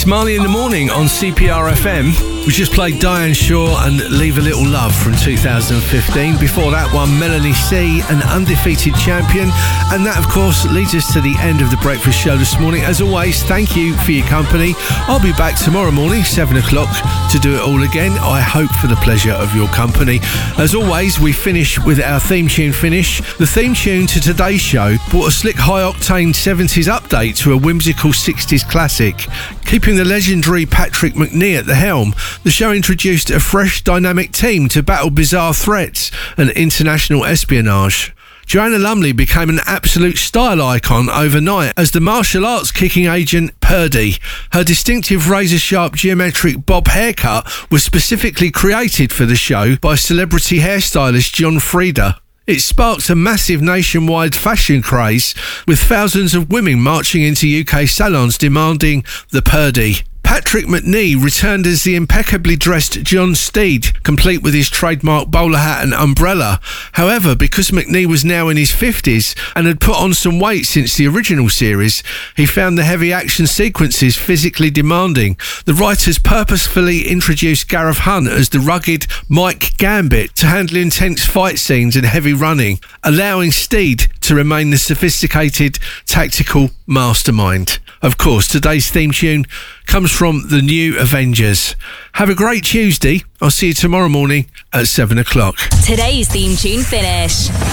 It's Marley in the Morning on CPR FM. We just played Diane Shaw and Leave a Little Love from 2015. Before that one, Melanie C, an undefeated champion. And that, of course, leads us to the end of the breakfast show this morning. As always, thank you for your company. I'll be back tomorrow morning, 7 o'clock, to do it all again. I hope for the pleasure of your company. As always, we finish with our theme tune finish. The theme tune to today's show brought a slick high-octane 70s update to a whimsical 60s classic. Keeping the legendary Patrick Macnee at the helm, the show introduced a fresh, dynamic team to battle bizarre threats and international espionage. Joanna Lumley became an absolute style icon overnight as the martial arts kicking agent Purdy. Her distinctive razor-sharp geometric bob haircut was specifically created for the show by celebrity hairstylist John Frieda. It sparked a massive nationwide fashion craze, with thousands of women marching into UK salons demanding the Purdy. Patrick Macnee returned as the impeccably dressed John Steed, complete with his trademark bowler hat and umbrella. However, because Macnee was now in his 50s and had put on some weight since the original series, he found the heavy action sequences physically demanding. The writers purposefully introduced Gareth Hunt as the rugged Mike Gambit to handle intense fight scenes and heavy running, allowing Steed to remain the sophisticated tactical mastermind. Of course, today's theme tune comes from the New Avengers. Have a great Tuesday. I'll see you tomorrow morning at 7 o'clock. Today's theme tune finish.